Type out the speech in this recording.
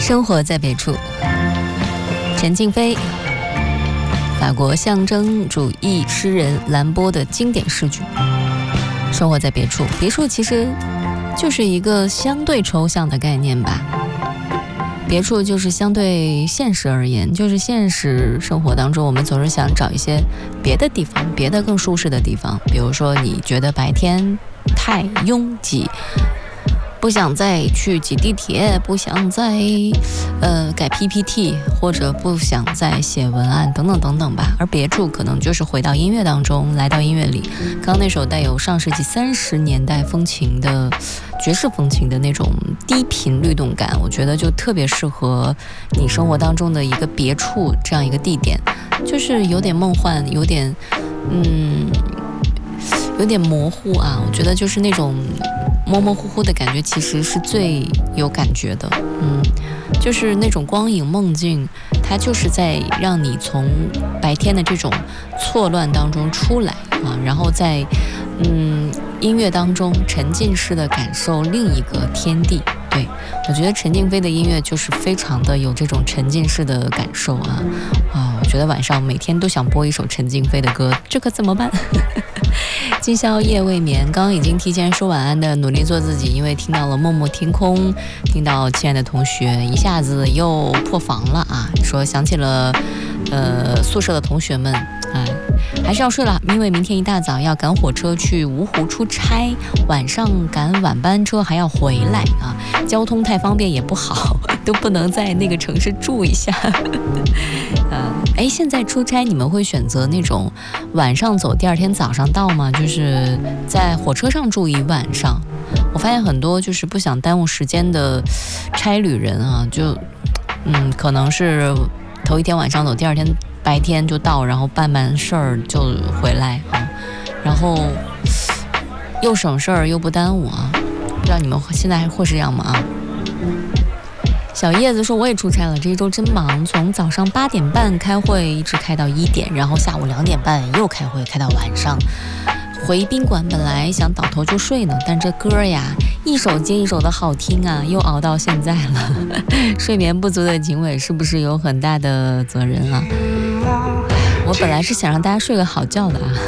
生活在别处，陈静飞，法国象征主义诗人兰波的经典诗句。生活在别处，别处其实就是一个相对抽象的概念吧。别处就是相对现实而言，就是现实生活当中，我们总是想找一些别的地方，别的更舒适的地方。比如说，你觉得白天太拥挤，不想再去挤地铁，不想再改 PPT， 或者不想再写文案等等等等吧。而别处可能就是回到音乐当中，来到音乐里。刚刚那首带有上世纪30年代风情的爵士风情的那种低频律动感，我觉得就特别适合你生活当中的一个别处这样一个地点，就是有点梦幻，有点模糊啊。我觉得就是那种模模糊糊的感觉，其实是最有感觉的。就是那种光影梦境，它就是在让你从白天的这种错乱当中出来啊，然后在音乐当中沉浸式的感受另一个天地。对，我觉得陈静飞的音乐就是非常的有这种沉浸式的感受啊。我觉得晚上每天都想播一首陈静飞的歌，这可怎么办？今宵夜未眠，刚刚已经提前说晚安的努力做自己，因为听到了默默天空，听到亲爱的同学，一下子又破防了啊！说想起了宿舍的同学们啊，还是要睡了，因为明天一大早要赶火车去芜湖出差，晚上赶晚班车还要回来啊，交通太方便也不好，都不能在那个城市住一下。现在出差你们会选择那种晚上走，第二天早上到吗？就是在火车上住一晚上。我发现很多就是不想耽误时间的差旅人啊，就可能是头一天晚上走，第二天白天就到，然后办事儿就回来啊，然后又省事儿又不耽误啊。不知道你们现在还会是这样吗？啊？小叶子说我也出差了，这一周真忙，从早上8点半开会一直开到1点，然后下午2点半又开会开到晚上。回宾馆本来想倒头就睡呢，但这歌呀一首接一首的好听啊，又熬到现在了。睡眠不足的警卫是不是有很大的责任啊？我本来是想让大家睡个好觉的啊。